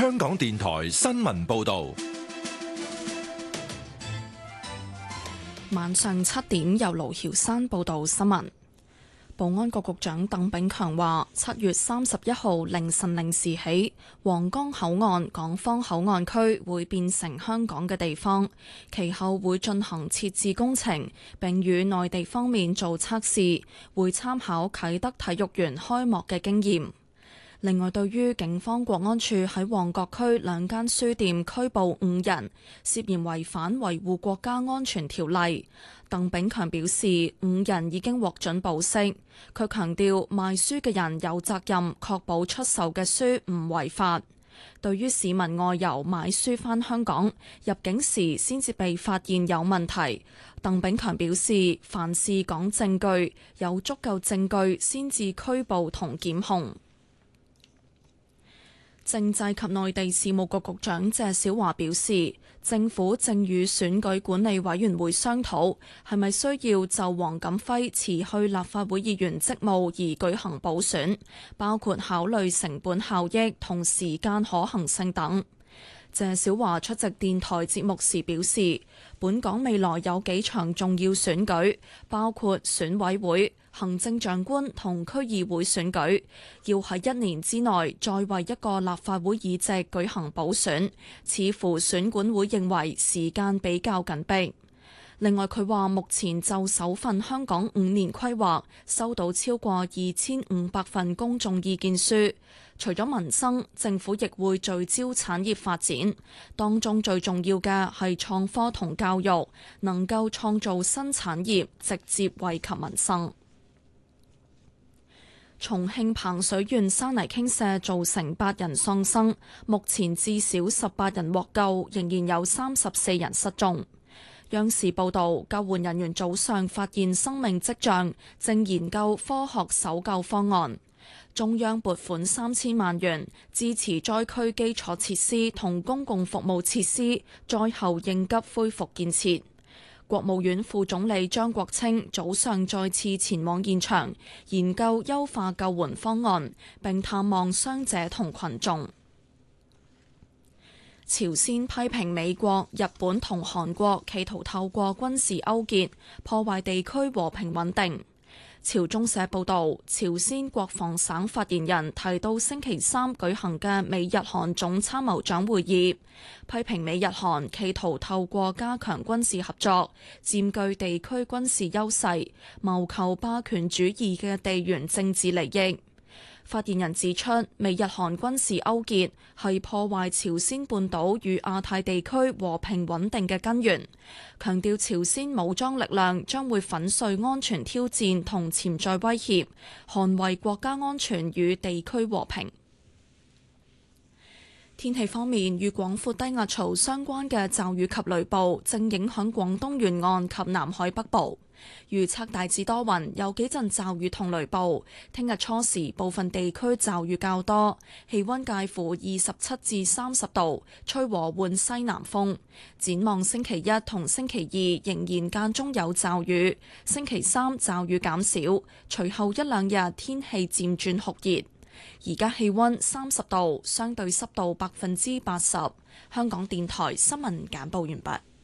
香港電台新聞報道。 晚上7點，由盧曉山報道新聞。保安局局長鄧炳強話，7月31號凌晨0時起，皇崗口岸港方口岸區會變成香港嘅地方，其後會進行設置工程，並與內地方面做測試，會參考啟德體育園開幕嘅經驗。另外，對於警方國安處喺旺角區2間書店拘捕5人，涉嫌違反維護國家安全條例，鄧炳強表示5人已經獲准保釋。佢強調賣書嘅人有責任確保出售嘅書唔違法。對於市民外遊買書返香港，入境時先至被發現有問題，鄧炳強表示凡事講證據，有足夠證據先至拘捕同檢控。政制及內地事務局局長謝小華表示，政府正與選舉管理委員會商討，係咪需要就黃錦輝辭去立法會議員職務而舉行補選，包括考慮成本效益同時間可行性等。謝小華出席電台節目時表示，本港未來有幾場重要選舉，包括選委會、行政長官同區議會選舉，要喺1年之內再為一個立法會議席舉行補選，似乎選管會認為時間比較緊迫。另外，佢話目前就首份香港5年規劃收到超過2500份公眾意見書，除咗民生，政府亦會聚焦產業發展，當中最重要嘅係創科同教育，能夠創造新產業，直接惠及民生。重慶彭水縣山泥傾瀉造成8人喪生，目前至少18人獲救，仍然有34人失蹤。央視報導，救援人員早上發現生命跡象，正研究科學搜救方案。中央撥款3000萬元支持災區基礎設施同公共服務設施災後應急恢復建設。國務院副總理張國清早上再次前往現場，研究優化救援方案，並探望傷者同群眾。朝鮮批評美國、日本同韓國企圖透過軍事勾結破壞地區和平穩定。朝中社報導，朝鮮國防省發言人提到星期3舉行嘅美日韓總參謀長會議，批評美日韓企圖透過加強軍事合作，佔據地區軍事優勢，謀求霸權主義嘅地緣政治利益。發言人指出，美日韓軍事勾結係破壞朝鮮半島與亞太地區和平穩定嘅根源，強調朝鮮武裝力量將會粉碎安全挑戰同潛在威脅，捍衛國家安全與地區和平。天氣方面，與廣闊低壓槽相關嘅驟雨及雷暴正影響廣東沿岸及南海北部。預測大致多雲，有幾陣驟雨同雷暴。聽日初時部分地區驟雨較多，氣溫介乎27至30度，吹和緩西南風。展望星期1同星期2仍然間中有驟雨，星期3驟雨減少，隨後1-2日天氣漸轉酷熱。而家氣溫30度，相對濕度80%。香港電台新聞簡報完畢。